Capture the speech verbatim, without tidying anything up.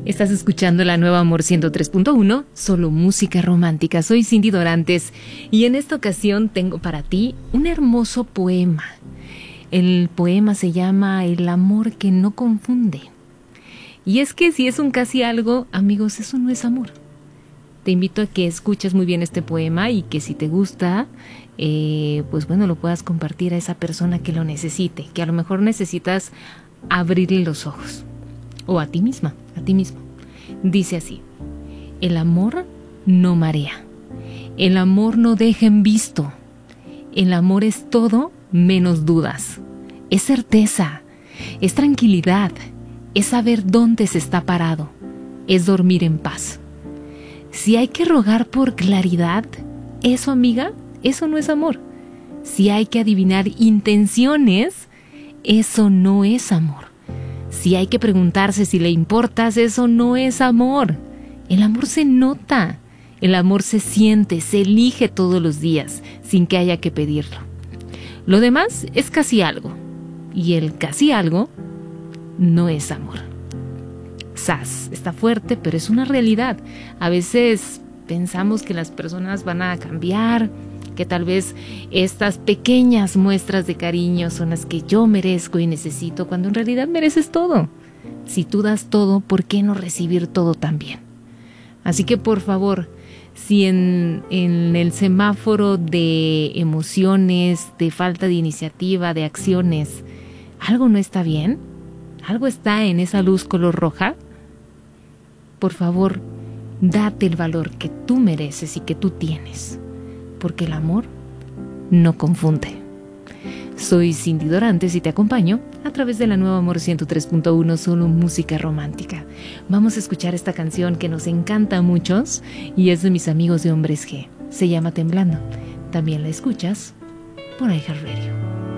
Estás escuchando la nueva Amor ciento tres punto uno, solo música romántica. Soy Cindy Dorantes y en esta ocasión tengo para ti un hermoso poema. El poema se llama El amor que no confunde. Y es que si es un casi algo, amigos, eso no es amor. Te invito a que escuches muy bien este poema y que si te gusta, eh, pues bueno, lo puedas compartir a esa persona que lo necesite, que a lo mejor necesitas abrirle los ojos. O a ti misma, a ti mismo. Dice así: el amor no marea, el amor no deja en visto, el amor es todo menos dudas, es certeza, es tranquilidad, es saber dónde se está parado, es dormir en paz. Si hay que rogar por claridad, eso, amiga, eso no es amor. Si hay que adivinar intenciones, eso no es amor. Si hay que preguntarse si le importas, eso no es amor. El amor se nota, el amor se siente, se elige todos los días, sin que haya que pedirlo. Lo demás es casi algo, y el casi algo no es amor. Sas, está fuerte, pero es una realidad. A veces pensamos que las personas van a cambiar, que tal vez estas pequeñas muestras de cariño son las que yo merezco y necesito, cuando en realidad mereces todo. Si tú das todo, ¿por qué no recibir todo también? Así que por favor, si en, en el semáforo de emociones, de falta de iniciativa, de acciones, algo no está bien, algo está en esa luz color roja, por favor, date el valor que tú mereces y que tú tienes. Porque el amor no confunde. Soy Cindy Dorantes y te acompaño a través de la nueva Amor ciento tres punto uno, solo música romántica. Vamos a escuchar esta canción que nos encanta a muchos y es de mis amigos de Hombres G. Se llama Temblando. También la escuchas por iHeartRadio.